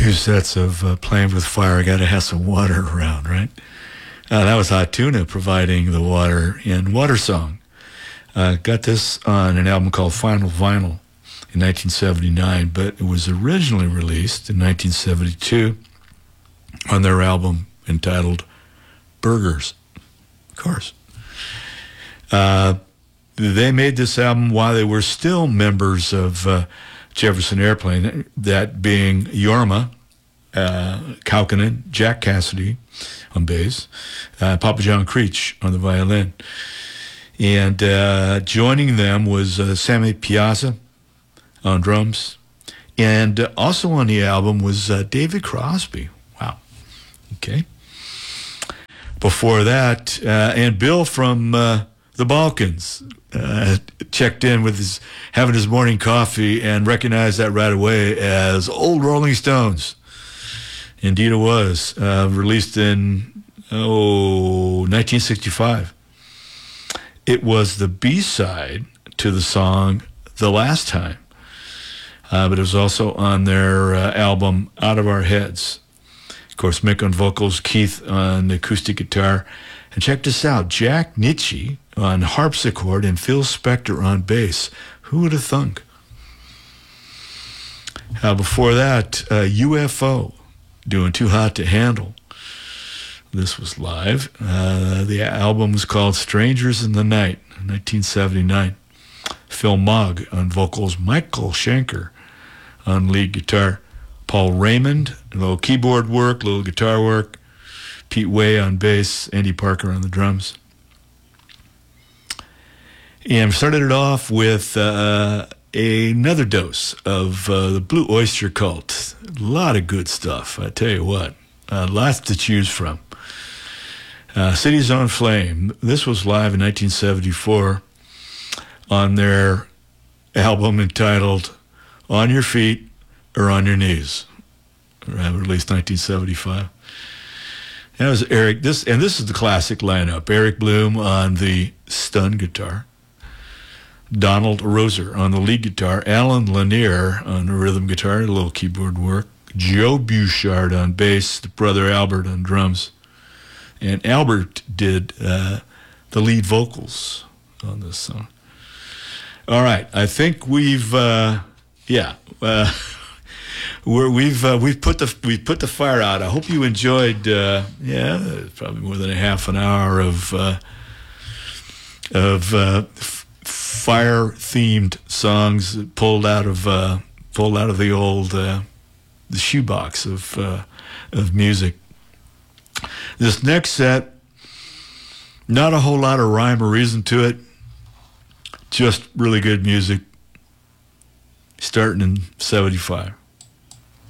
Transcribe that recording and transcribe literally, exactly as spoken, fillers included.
two sets of uh, Playing with Fire. I got to have some water around, right? Uh, that was Hot Tuna providing the water in Water Song. Uh, got this on an album called Final Vinyl in nineteen seventy-nine, but it was originally released in nineteen seventy-two on their album entitled Burgers. Of course. Uh, they made this album while they were still members of uh, Jefferson Airplane, that being Jorma, uh, Kaukonen, Jack Cassidy on bass, uh, Papa John Creech on the violin. And uh, joining them was uh, Sammy Piazza on drums. And uh, also on the album was uh, David Crosby. Wow. Okay. Before that, uh, and Bill from uh, the Balkans uh, checked in with his, having his morning coffee and recognized that right away as Old Rolling Stones. Indeed it was. Uh, released in, oh, nineteen sixty-five. It was the B-side to the song The Last Time. Uh, but it was also on their uh, album Out of Our Heads. Of course, Mick on vocals, Keith on acoustic guitar. And check this out, Jack Nitzsche on harpsichord and Phil Spector on bass. Who would have thunk? Uh, before that, uh, U F O doing Too Hot to Handle. This was live. Uh, the album was called Strangers in the Night, nineteen seventy-nine. Phil Mogg on vocals, Michael Schenker on lead guitar, Paul Raymond, a little keyboard work, little guitar work, Pete Way on bass, Andy Parker on the drums. And started it off with uh, another dose of uh, the Blue Oyster Cult. A lot of good stuff, I tell you what. Uh, lots to choose from. Uh, Cities on Flame. This was live in nineteen seventy-four on their album entitled On Your Feet or On Your Knees. Released nineteen seventy-five. That was Eric, this, and this is the classic lineup. Eric Bloom on the stun guitar, Donald Roser on the lead guitar, Alan Lanier on the rhythm guitar, a little keyboard work, Joe Bouchard on bass, the brother Albert on drums, and Albert did uh, the lead vocals on this song. All right, I think we've, uh, yeah, uh, we're, we've uh, we've put the we put the fire out. I hope you enjoyed. Uh, yeah, probably more than a half an hour of uh, of uh, f- fire-themed songs pulled out of uh, pulled out of the old uh, the shoebox of uh, of music. This next set, not a whole lot of rhyme or reason to it. Just really good music, starting in seventy-five.